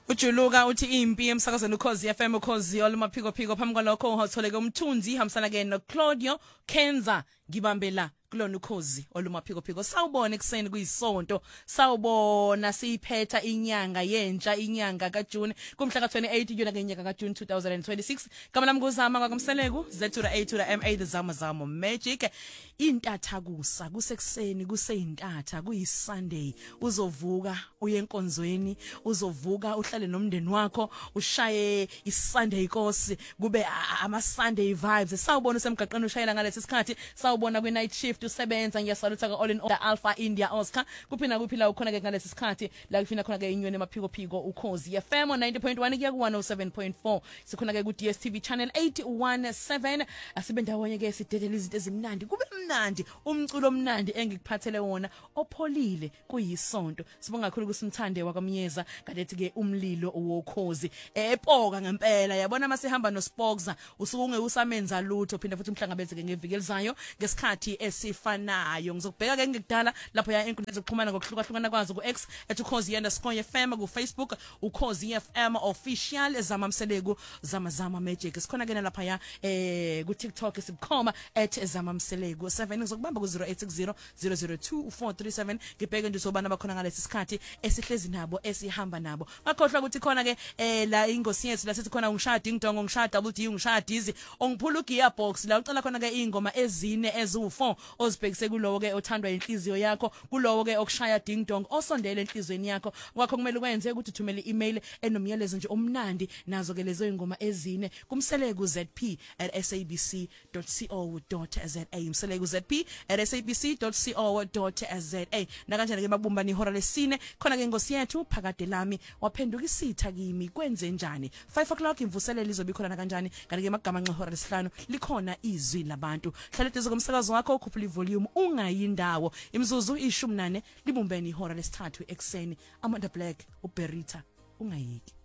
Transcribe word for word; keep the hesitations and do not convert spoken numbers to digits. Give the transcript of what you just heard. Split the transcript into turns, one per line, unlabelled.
Ujuluka uthi impi emsakazweni ukhozi F M ukhozi olumaphiko phiko phambi kwalokho uhotholeke umthunzi hamsana ke no Claudio Kenza ngibambela kulona ukhozi olumaphiko phiko sawubona ekseni kuyisonto sawubona siyiphetha inyanga yentsha inyanga kaJune kumhla ka twenty-eight yona ngenyanga kaJune twenty twenty-six kama nami kuzama kwaMseleku Z to the A to the M A the zama zama magic intatha kusa kusekuseni kuseyintatha kuyiSunday uzovuka uye enkonzweni uzovuka uhlale nomndeni wakho ushaye iSunday inkosi kube ama Sunday vibes sawubona usemgaqeni ushayela ngalesi sikhathi sawubona kwi night shift usebenza ngiyasalutha ka all in order Alpha India Oscar kuphina kuphila ukhona ke ngalesi sikhathi la kufina khona ke inyweni emaphiko phiko ukhozi F M ninety point one kuya ku one oh seven point four sikhona ke ku D S T V channel eight one seven asibe ndawonye ke sidedela izinto ezimnandi kube mnandi umculo omnandi engikuphathele wona opholile kuyisonto sibonga kakhulu kusimthande wakamyeza kadethi ke umlilo wokhozi epoka ngempela yabona masihamba no Spokes usuke ungewusamenza lutho phinda futhi umhlangabeze ke ngeviki elizayo ngesikhathi esifanayo ngizokubheka ke ngikudala lapho ya inkundla zokuxhumana ngokuhlukahlukana kwazo ku X @ukhozi underscore F M ku Facebook ukhozi F M official zama Mseleku zama zama magic sikhona ke lapha ya eh ku TikTok sibukhoma @zama Mseleku seven ngizokubamba ku zero eight six zero zero zero two four three seven ngibheke nje sobana bakhona ngalesi sikhathi esihlezi nabo esihamba nabo ngakhohlwa ukuthi khona ke eh la ingosi yethu la sithi khona ngishada ingidongo ngishada double D ngishada izi ongiphula ugear box la ucela khona ke ingoma ezine ezu four ozibhekise kulowo ke othandwa inhliziyo yakho kulowo ke okushaya ding dong osondele enhlizweni yakho kwakho kumele ukwenze ukuthi uthumele email enomyalezo nje omnandi nazo ke lezo ingoma ezine kumseleku z p at s a b c dot co dot za mseleku z p at s a b c dot co dot za na kanjani ke mabumbani ihora lesine khona ke ingosi yethu phakade lami waphenduka isitha kimi kwenze njani five o'clock imvuselelo izobe khona kanjani kanti ke magama ngehora lesihlanu likhona izwi labantu hlale duze komsakazo wakho ukhuphula ivolume ungayindawo imzuzu ishumi nane libumbeni ihora lesithathu ekseni Amanda Black uBerita ungayiki.